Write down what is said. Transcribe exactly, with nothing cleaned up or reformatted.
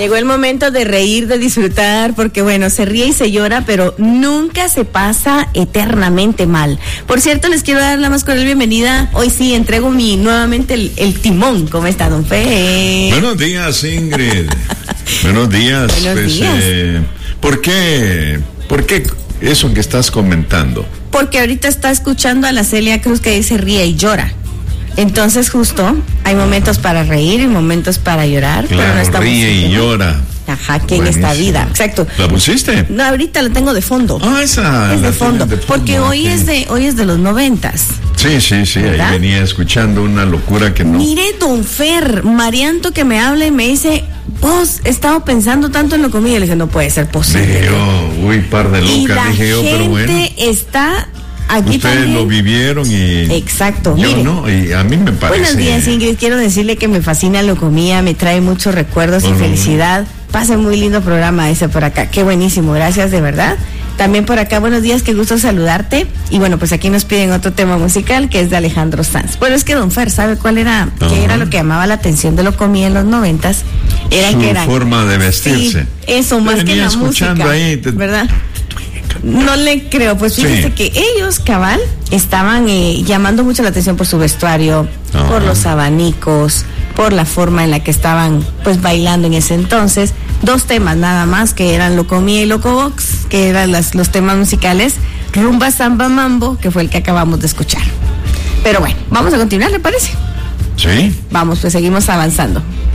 Llegó el momento de reír, de disfrutar, porque bueno, se ríe y se llora, pero nunca se pasa eternamente mal. Por cierto, les quiero dar la más cordial bienvenida. Hoy sí, entrego mi nuevamente el, el timón. ¿Cómo está, don Fe? Buenos días, Ingrid. Buenos días. Buenos pues, días. Eh, ¿Por qué? ¿Por qué eso que estás comentando? Porque ahorita está escuchando a la Celia Cruz que dice ríe y llora. Entonces justo hay momentos para reír y momentos para llorar. Claro, pero no estamos ríe y llora. Ajá, que en esta vida, exacto. ¿La pusiste? No, ahorita la tengo de fondo. Ah, esa. Es de la fondo, tienes de porque fondo, hoy ok. es de hoy es de los noventas. Sí, sí, sí, ¿verdad? ahí venía escuchando una locura que no. Mire, don Fer, Marianto que me habla y me dice, vos, he estado pensando tanto en lo comida. Le dije, no puede ser posible. Dije yo, uy, par de Y locas, la dije yo, pero bueno. gente está aquí Ustedes también. lo vivieron y. Exacto, Yo mire. no, y a mí me parece. Buenos días, Ingrid. Quiero decirle que me fascina la comida, me trae muchos recuerdos Bueno, y felicidad. Pase muy lindo programa ese por acá. Qué buenísimo, gracias de verdad. También por acá, buenos días, qué gusto saludarte. Y bueno, pues aquí nos piden otro tema musical que es de Alejandro Sanz. Bueno, es que don Fer, ¿sabe cuál era? Ajá. ¿Qué era lo que llamaba la atención de lo comía en los noventas? Era Su que era forma de vestirse. Sí, eso más que Venía la escuchando música, ahí, te- ¿verdad? No le creo, pues fíjese Sí. que ellos, cabal, estaban eh, llamando mucho la atención por su vestuario, Ajá. por los abanicos, por la forma en la que estaban pues bailando en ese entonces. Dos temas nada más, que eran Locomía y Locobox, que eran las, los temas musicales, Rumba, Samba, Mambo, que fue el que acabamos de escuchar. Pero bueno, vamos a continuar, ¿le parece? Sí. Vamos, pues seguimos avanzando.